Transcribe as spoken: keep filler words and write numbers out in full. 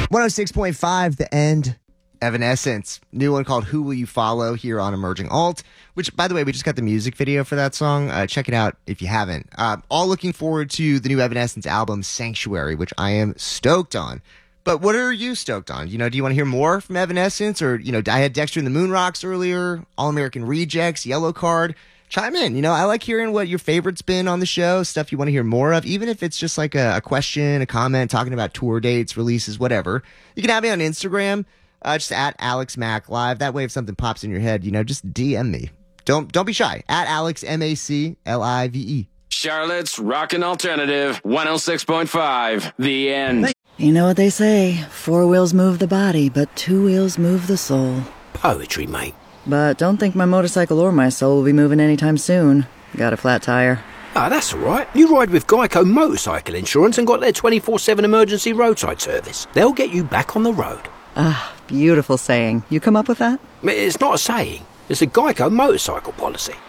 one oh six point five, The End. Evanescence. New one called Who Will You Follow here on Emerging Alt, which, by the way, we just got the music video for that song. Uh, check it out if you haven't. Uh, all looking forward to the new Evanescence album, Sanctuary, which I am stoked on. But what are you stoked on? You know, do you want to hear more from Evanescence? Or, you know, I had Dexter and the Moon Rocks earlier, All American Rejects, Yellow Card. Chime in. You know, I like hearing what your favorite's been on the show, stuff you want to hear more of, even if it's just like a, a question, a comment, talking about tour dates, releases, whatever. You can have me on Instagram. Uh, just at Alex Mac Live. That way, if something pops in your head, you know, just D M me. Don't don't be shy. At Alex M A C L I V E. Charlotte's Rockin' Alternative, one oh six point five. The End. You know what they say, four wheels move the body, but two wheels move the soul. Poetry, mate. But don't think my motorcycle or my soul will be moving anytime soon. Got a flat tire. Ah, that's all right. You ride with Geico Motorcycle Insurance and got their twenty-four seven emergency roadside service. They'll get you back on the road. Ah, beautiful saying. You come up with that? It's not a saying. It's a Geico motorcycle policy.